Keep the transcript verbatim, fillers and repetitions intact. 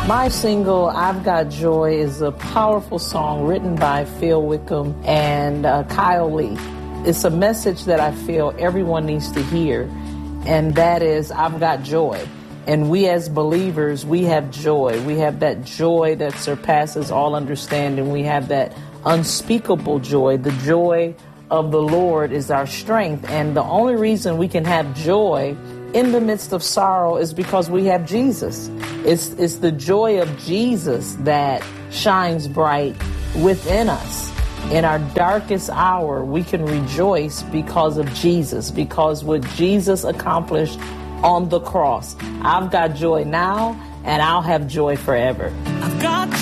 My single, I've Got Joy, is a powerful song written by Phil Wickham and uh, Kyle Lee. It's a message that I feel everyone needs to hear, and that is, I've got joy. And we as believers, we have joy. We have that joy that surpasses all understanding. We have that unspeakable joy. The joy of the Lord is our strength. And the only reason we can have joy in the midst of sorrow is because we have Jesus. It's, it's the joy of Jesus that shines bright within us. In our darkest hour, we can rejoice because of Jesus, because what Jesus accomplished on the cross. I've got joy now, and I'll have joy forever. I've got